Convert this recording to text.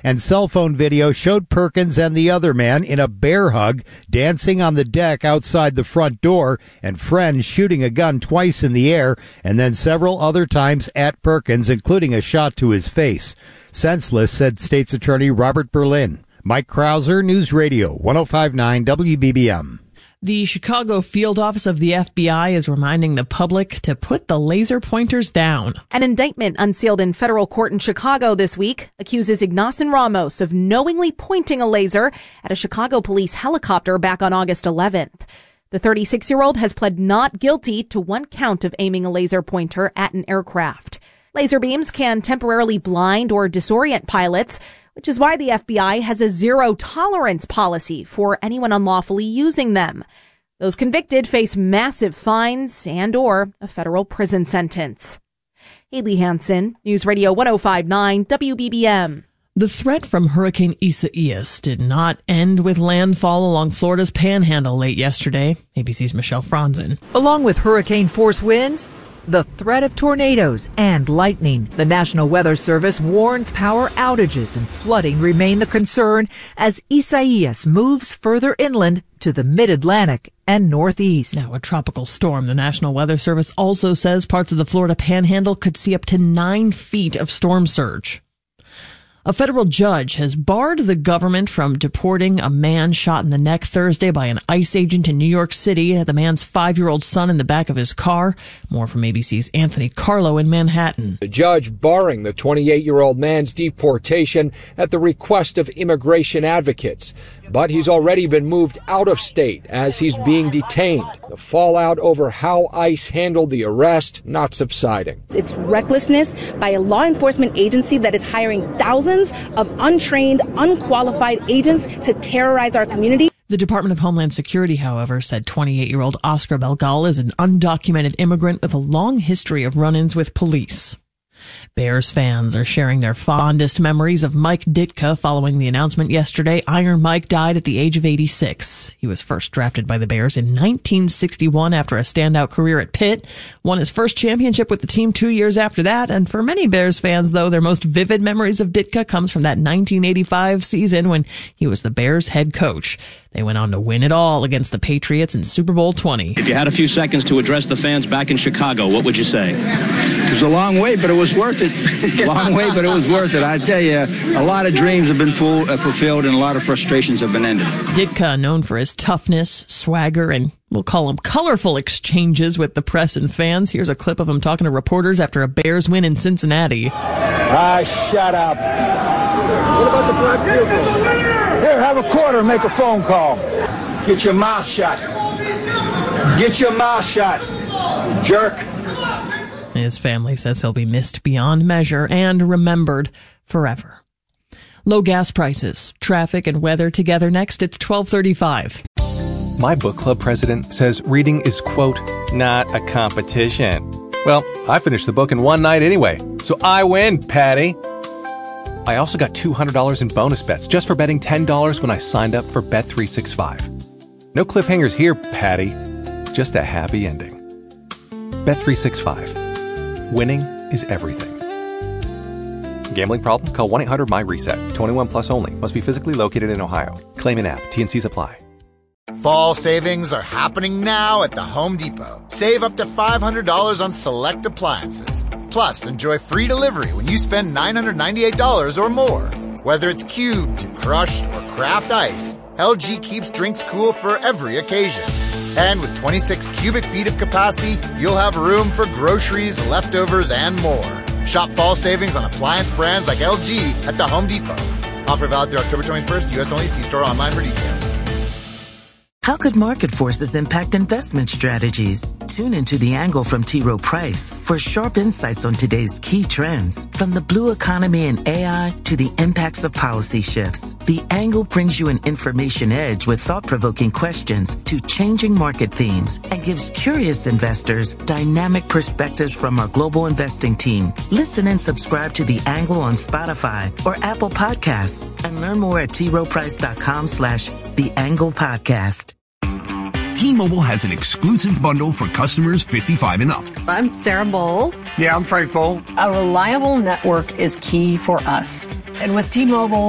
And cell phone video showed Perkins and the other man in a bear hug dancing on the deck outside the front door, and friends shooting a gun twice in the air and then several other times at Perkins, including a shot to his face. Senseless, said State's Attorney Robert Berlin. Mike Krauser, News Radio 105.9 WBBM. The Chicago field office of the FBI is reminding the public to put the laser pointers down. An indictment unsealed in federal court in Chicago this week accuses Ignacio Ramos of knowingly pointing a laser at a Chicago police helicopter back on August 11th. The 36-year-old has pled not guilty to one count of aiming a laser pointer at an aircraft. Laser beams can temporarily blind or disorient pilots, which is why the FBI has a zero-tolerance policy for anyone unlawfully using them. Those convicted face massive fines and or a federal prison sentence. Haley Hansen, News Radio 105.9 WBBM. The threat from Hurricane Isaias did not end with landfall along Florida's panhandle late yesterday. ABC's Michelle Franzen. Along with hurricane-force winds, the threat of tornadoes and lightning. The National Weather Service warns power outages and flooding remain the concern as Isaias moves further inland to the mid-Atlantic and northeast. Now a tropical storm. The National Weather Service also says parts of the Florida panhandle could see up to 9 feet of storm surge. A federal judge has barred the government from deporting a man shot in the neck Thursday by an ICE agent in New York City. The man's 5-year-old son in the back of his car. More from ABC's Anthony Carlo in Manhattan. The judge barring the 28-year-old man's deportation at the request of immigration advocates. But he's already been moved out of state as he's being detained. The fallout over how ICE handled the arrest not subsiding. It's recklessness by a law enforcement agency that is hiring thousands of untrained, unqualified agents to terrorize our community. The Department of Homeland Security, however, said 28-year-old Oscar Belgal is an undocumented immigrant with a long history of run-ins with police. Bears fans are sharing their fondest memories of Mike Ditka following the announcement yesterday. Iron Mike died at the age of 86. He was first drafted by the Bears in 1961 after a standout career at Pitt, won his first championship with the team 2 years after that, and for many Bears fans, though, their most vivid memories of Ditka comes from that 1985 season when he was the Bears head coach. They went on to win it all against the Patriots in Super Bowl 20. If you had a few seconds to address the fans back in Chicago, what would you say? It was a long way, but it was worth it. Long way, but it was worth it. I tell you, a lot of dreams have been fulfilled and a lot of frustrations have been ended. Ditka, known for his toughness, swagger, and we'll call them colorful exchanges with the press and fans. Here's a clip of him talking to reporters after a Bears win in Cincinnati. Shut up. What about the black vehicle? Here, have a quarter, make a phone call. Get your mouth shut. Get your mouth shut, jerk. His family says he'll be missed beyond measure and remembered forever. Low gas prices, traffic, and weather together next. It's 12:35. My book club president says reading is, quote, not a competition. Well, I finished the book in one night anyway, so I win, Patty. I also got $200 in bonus bets just for betting $10 when I signed up for Bet365. No cliffhangers here, Patty. Just a happy ending. Bet365. Winning is everything. Gambling problem? Call 1-800-MY-RESET. 21 plus only. Must be physically located in Ohio. Claim in app. T&Cs apply. Fall savings are happening now at the Home Depot. Save up to $500 on select appliances. Plus, enjoy free delivery when you spend $998 or more. Whether it's cubed, crushed, or craft ice, LG keeps drinks cool for every occasion. And with 26 cubic feet of capacity, you'll have room for groceries, leftovers, and more. Shop fall savings on appliance brands like LG at the Home Depot. Offer valid through October 21st. U.S. only. See store online for details. How could market forces impact investment strategies? Tune into The Angle from T. Rowe Price for sharp insights on today's key trends. From the blue economy and AI to the impacts of policy shifts, The Angle brings you an information edge with thought-provoking questions to changing market themes and gives curious investors dynamic perspectives from our global investing team. Listen and subscribe to The Angle on Spotify or Apple Podcasts and learn more at troweprice.com/The Angle Podcast. T-Mobile has an exclusive bundle for customers 55 and up. I'm Sarah Bowl. Yeah, I'm Frank Bowl. A reliable network is key for us. And with T-Mobile,